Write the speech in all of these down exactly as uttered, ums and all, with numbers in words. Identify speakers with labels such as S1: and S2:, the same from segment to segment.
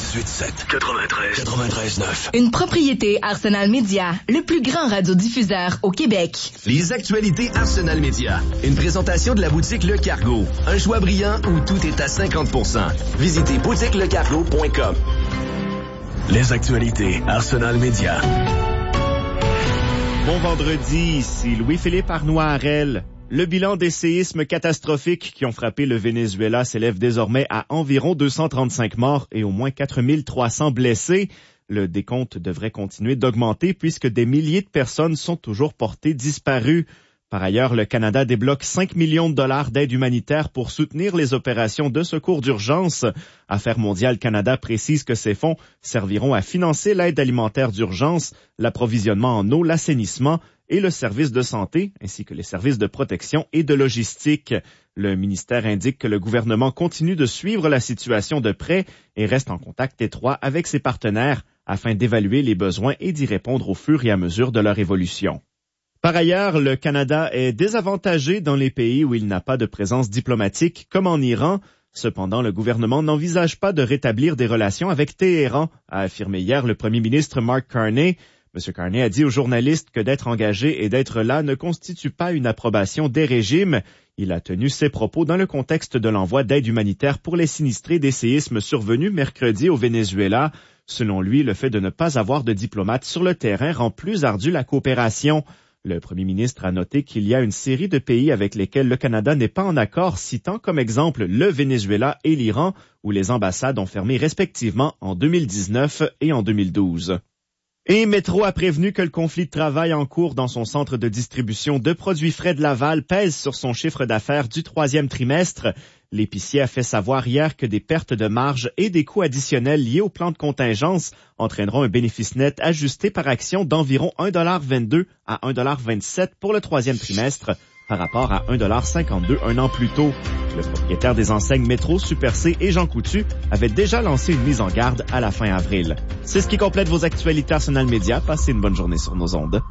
S1: quatre-vingt-dix-huit sept, quatre-vingt-treize, quatre-vingt-treize neuf.
S2: Une propriété Arsenal Média, le plus grand radiodiffuseur au Québec.
S3: Les actualités Arsenal Média. Une présentation de la boutique Le Cargo. Un choix brillant où tout est à cinquante pour cent. Visitez boutique le cargo point com.
S1: Les actualités Arsenal Média.
S4: Bon vendredi, ici Louis-Philippe Arnois-Harel. Le bilan des séismes catastrophiques qui ont frappé le Venezuela s'élève désormais à environ deux cent trente-cinq morts et au moins quatre mille trois cents blessés. Le décompte devrait continuer d'augmenter puisque des milliers de personnes sont toujours portées disparues. Par ailleurs, le Canada débloque cinq millions de dollars d'aide humanitaire pour soutenir les opérations de secours d'urgence. Affaires mondiales Canada précise que ces fonds serviront à financer l'aide alimentaire d'urgence, l'approvisionnement en eau, l'assainissement et le service de santé, ainsi que les services de protection et de logistique. Le ministère indique que le gouvernement continue de suivre la situation de près et reste en contact étroit avec ses partenaires afin d'évaluer les besoins et d'y répondre au fur et à mesure de leur évolution. Par ailleurs, le Canada est désavantagé dans les pays où il n'a pas de présence diplomatique, comme en Iran. Cependant, le gouvernement n'envisage pas de rétablir des relations avec Téhéran, a affirmé hier le premier ministre Mark Carney. M. Carney a dit aux journalistes que d'être engagé et d'être là ne constitue pas une approbation des régimes. Il a tenu ses propos dans le contexte de l'envoi d'aide humanitaire pour les sinistrés des séismes survenus mercredi au Venezuela. Selon lui, le fait de ne pas avoir de diplomates sur le terrain rend plus ardue la coopération. Le premier ministre a noté qu'il y a une série de pays avec lesquels le Canada n'est pas en accord, citant comme exemple le Venezuela et l'Iran, où les ambassades ont fermé respectivement en deux mille dix-neuf et en deux mille douze. Et Métro a prévenu que le conflit de travail en cours dans son centre de distribution de produits frais de Laval pèse sur son chiffre d'affaires du troisième trimestre. L'épicier a fait savoir hier que des pertes de marge et des coûts additionnels liés au plan de contingence entraîneront un bénéfice net ajusté par action d'environ un dollar vingt-deux à un dollar vingt-sept pour le troisième trimestre, par rapport à un dollar cinquante-deux un an plus tôt. Le propriétaire des enseignes Métro, Super C et Jean Coutu avait déjà lancé une mise en garde à la fin avril. C'est ce qui complète vos actualités Arsenal Média. Passez une bonne journée sur nos ondes.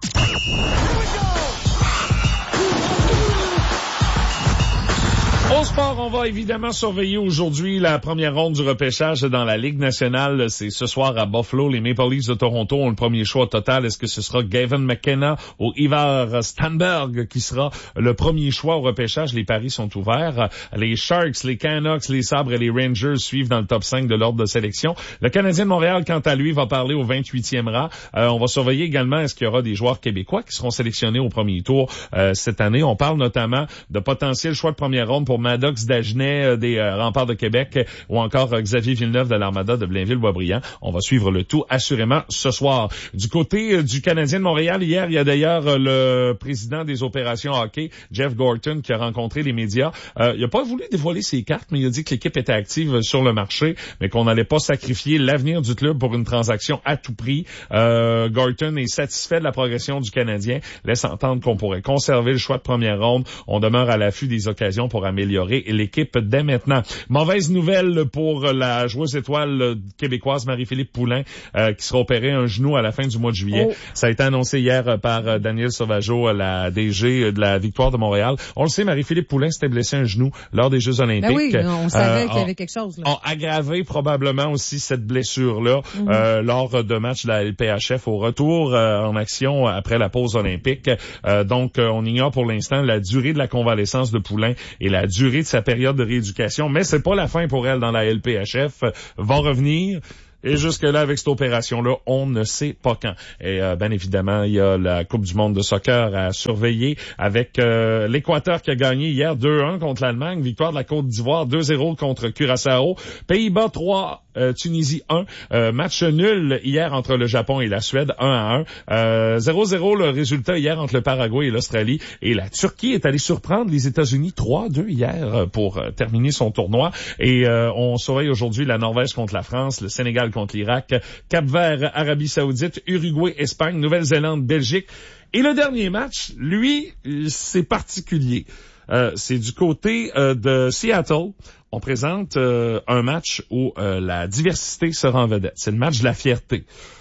S5: Au sport, on va évidemment surveiller aujourd'hui la première ronde du repêchage dans la Ligue nationale. C'est ce soir à Buffalo. Les Maple Leafs de Toronto ont le premier choix au total. Est-ce que ce sera Gavin McKenna ou Ivar Stenberg qui sera le premier choix au repêchage? Les paris sont ouverts. Les Sharks, les Canucks, les Sabres et les Rangers suivent dans le top cinq de l'ordre de sélection. Le Canadien de Montréal, quant à lui, va parler au vingt-huitième rang. Euh, on va surveiller également est-ce qu'il y aura des joueurs québécois qui seront sélectionnés au premier tour euh, cette année. On parle notamment de potentiels choix de première ronde pour Maddox Dagenet euh, des euh, Remparts de Québec ou encore euh, Xavier Villeneuve de l'Armada de Blainville-Boisbriand. On va suivre le tout assurément ce soir. Du côté euh, du Canadien de Montréal, hier, il y a d'ailleurs euh, le président des opérations hockey, Jeff Gorton, qui a rencontré les médias. Euh, il n'a pas voulu dévoiler ses cartes, mais il a dit que l'équipe était active sur le marché, mais qu'on n'allait pas sacrifier l'avenir du club pour une transaction à tout prix. Euh, Gorton est satisfait de la progression du Canadien, laisse entendre qu'on pourrait conserver le choix de première ronde. On demeure à l'affût des occasions pour améliorer l'équipe dès maintenant. Mauvaise nouvelle pour la joueuse étoile québécoise Marie-Philippe Poulin euh, qui sera opérée un genou à la fin du mois de juillet. Oh. Ça a été annoncé hier par Daniel Sauvageau, la D G de la Victoire de Montréal. On le sait, Marie-Philippe Poulin s'était blessée un genou lors des Jeux olympiques.
S6: Ben oui, on savait euh, qu'il y avait
S5: on,
S6: quelque chose. Là.
S5: On a aggravé probablement aussi cette blessure-là mm-hmm. euh, lors de matchs de la L P H F au retour euh, en action après la pause olympique. Euh, donc, euh, on ignore pour l'instant la durée de la convalescence de Poulin et la durée de sa période de rééducation, mais c'est pas la fin pour elle dans la L P H F. Va revenir. Et jusque-là, avec cette opération-là, on ne sait pas quand. Et euh, bien évidemment, il y a la Coupe du monde de soccer à surveiller avec euh, l'Équateur qui a gagné hier deux un contre l'Allemagne, victoire de la Côte d'Ivoire deux zéro contre Curaçao, Pays-Bas trois, euh, Tunisie un, euh, match nul hier entre le Japon et la Suède, un à un, euh, zéro zéro le résultat hier entre le Paraguay et l'Australie, et la Turquie est allée surprendre les États-Unis trois deux hier pour euh, terminer son tournoi, et euh, on surveille aujourd'hui la Norvège contre la France, le Sénégal contre l'Irak, Cap-Vert, Arabie Saoudite, Uruguay, Espagne, Nouvelle-Zélande, Belgique. Et le dernier match, lui, c'est particulier. Euh, c'est du côté euh, de Seattle. On présente euh, un match où euh, la diversité sera en vedette. C'est le match de la fierté.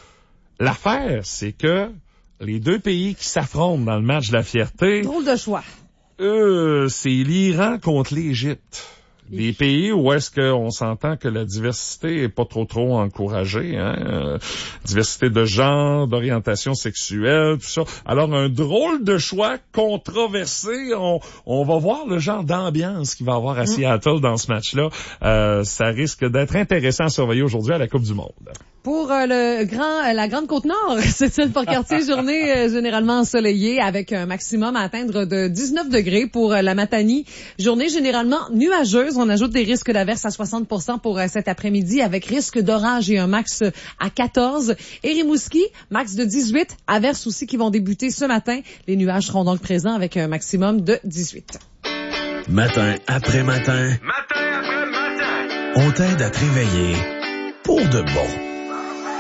S5: L'affaire, c'est que les deux pays qui s'affrontent dans le match de la fierté...
S6: Drôle de choix.
S5: Euh, c'est l'Iran contre l'Égypte. des pays où est-ce qu'on s'entend que la diversité est pas trop trop encouragée, hein? Euh, diversité de genre, d'orientation sexuelle, tout ça. Alors, un drôle de choix controversé. On, on va voir le genre d'ambiance qu'il va y avoir à Seattle dans ce match-là. Euh, ça risque d'être intéressant à surveiller aujourd'hui à la Coupe du Monde.
S6: Pour euh, le grand, euh, la Grande Côte-Nord, c'est une quartier journée euh, généralement ensoleillée avec un maximum à atteindre de dix-neuf degrés pour euh, la Matanie. Journée généralement nuageuse. On ajoute des risques d'averse à soixante pour cent pour euh, cet après-midi avec risque d'orage et un max à quatorze. Et Rimouski, max de dix-huit. Averses aussi qui vont débuter ce matin. Les nuages seront donc présents avec un maximum de dix-huit.
S1: Matin après matin.
S3: Matin après matin.
S1: On t'aide à te réveiller pour de bon.